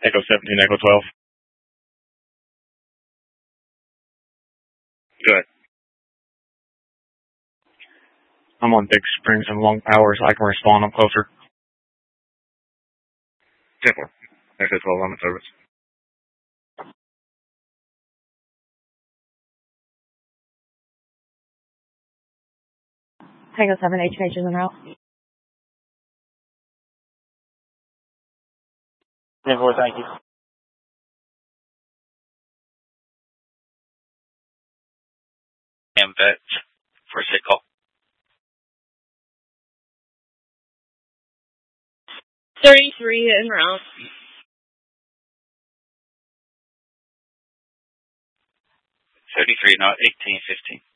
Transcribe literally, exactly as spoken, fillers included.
Echo seventeen, Echo twelve. Good. I'm on Big Springs and Long Powers. I can respond. I'm closer. Temple. Echo twelve, I'm in service. Tango seven, H and H is en route. ten four, thank you. And vet for sick call. thirty-three en route. thirty-three, not eighteen, fifteen.